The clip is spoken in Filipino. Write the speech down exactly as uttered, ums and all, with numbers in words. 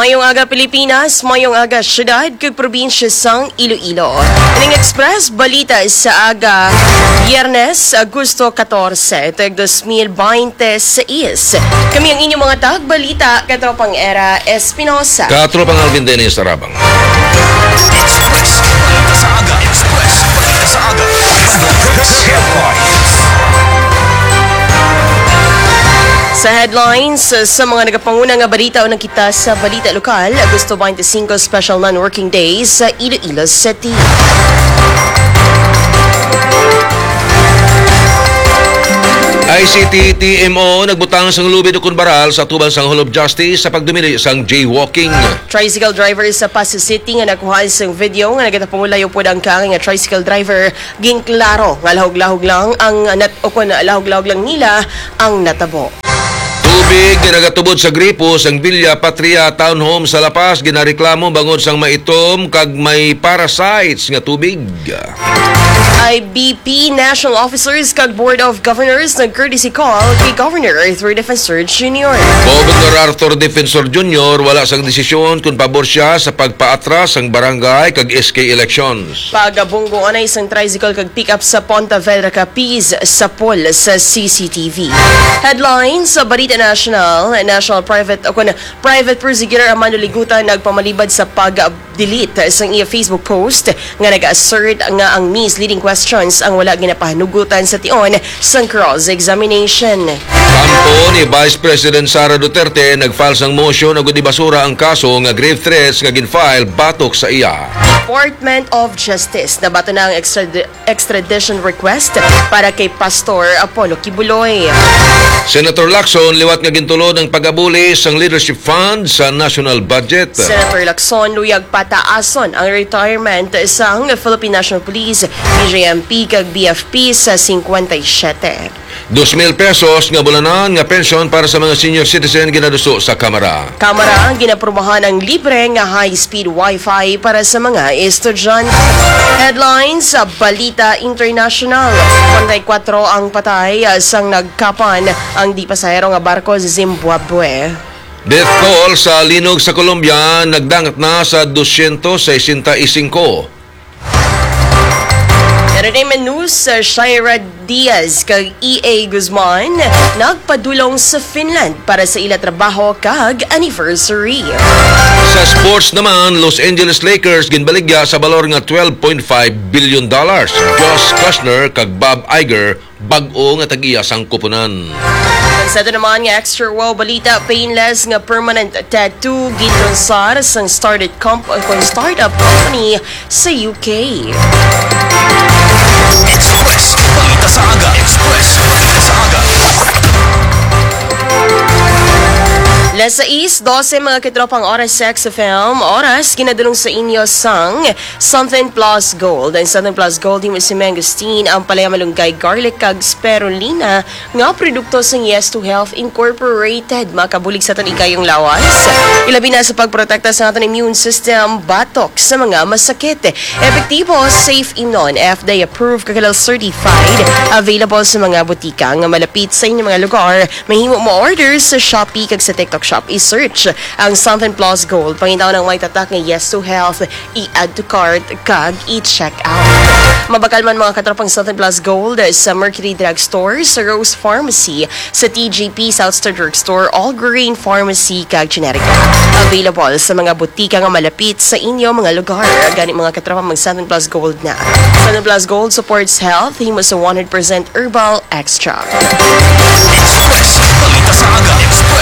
Mayong aga Pilipinas, mayong aga syudad kag probinsya sang Iloilo. Ining Express balita sa aga Biyernes, Agosto fourteen, tag twenty twenty-six. Kami ang inyong mga tagbalita, katropang Era Espinosa. Katropang Alvin Dennis Sarabang. Express balita sa aga. Express balita sa aga. Headlines. Sa headlines, sa mga nagapangunang balita o nakita sa balita lokal, Agosto twenty-five Special Non-Working Days sa Iloilo City. I C T T M O nagbutang sang lubid o kunbaral sa tubang sang Hall of Justice sa pagdumili sang jaywalking. Tricycle driver sa Pasay City nga nakuha sang video nga nagatapangulayo po ang kang nga tricycle driver ginklaro nga lahog-lahog lang ang nat o kun lahog-lahog lang nila ang natabo. Tubig ginagatubod sa gripo sang Villa Patria Townhome sa La Paz ginareklamo bangod sang maitom kag may parasites nga tubig. I B P national officers kag Board of Governors nag-courtesy call kay Governor Arthur Defensor Junior Governor Arthur Defensor Junior wala sang desisyon kung pabor siya sa pagpaatras ang barangay kag S K elections. Pagabunggo na isang tricycle kag pick-up sa Ponta Vedra Capiz sa poll sa C C T V. Headlines sa Balita National, National Private o kun Private Prosecutor Armando Liguta nagpamalibad sa pag-delete sa iya Facebook post nga nag-assert nga ang misleading questions ang wala ginapahanugutan sa tion sa cross-examination. Kampo ni Vice President Sara Duterte nag-file sang motion na gudibasura ang kaso nga grave threats nga gin-file batok sa iya. Department of Justice nabato na ang extrad- extradition request para kay Pastor Apollo Kibuloy. Senator Lacson liwat nga gintulod ang pag-abuli sang leadership fund sa national budget. Senator Lacson luyag pataason ang retirement sang Philippine National Police, B J M P kag B F P sa fifty-seven. two mil pesos nga bulanan nga pensyon para sa mga senior citizen ginaduso sa Kamara. Kamara ang ginaprumahan ang libre nga high-speed Wi-Fi para sa mga estudyante. Headlines sa Balita International. forty-four ang patay sang nagkapan ang di pasahero nga barko sa Zimbabwe. Death toll sa linog sa Colombia nagdangat na sa two sixty-five. Entertainment news sa Shira Diaz kag E A Guzman nagpadulong sa Finland para sa ila trabaho kag anniversary. Sa sports naman, Los Angeles Lakers ginbaligya sa balor nga twelve point five billion dollars. Josh Kushner kag Bob Iger bag-o nga tag-iya sang kupunan. Sa ito naman nga extra wow balita, painless nga permanent tattoo gidlonsar sang started comp kung startup company sa U K. Express balita sa aga. Express balita sa aga. Las sais, twelve mga kitropang oras sa X F M. Oras, kinadulong sa inyo sang Something Plus Gold. Ang Something Plus Gold, yung si Mangosteen, ang palaya malunggay garlic kag spirulina, nga produkto sang Yes to Health Incorporated. Makabulig sa tanika yung lawas. Ilabi na sa pagprotekta sa ating immune system, batok sa mga masakit. Epektibo, safe inon, F D A approved, kakilal certified, available sa mga butika nga malapit sa inyong mga lugar. Mahimo mo order sa Shopee kag sa TikTok Shop. I-search ang Something Plus Gold. Pangitaw ng may tatak ng Yes to Health. I-add to cart kag i-check out. Mabakal man mga katropang Something Plus Gold sa Mercury Drug Store, sa Rose Pharmacy, sa T G P South Star Drug Store, All Green Pharmacy kag Generica. Available sa mga butika nga malapit sa inyo mga lugar. Gani mga katropang mag Something Plus Gold na. Something Plus Gold supports health. Himo sa one hundred percent herbal extract. Express balita sa aga.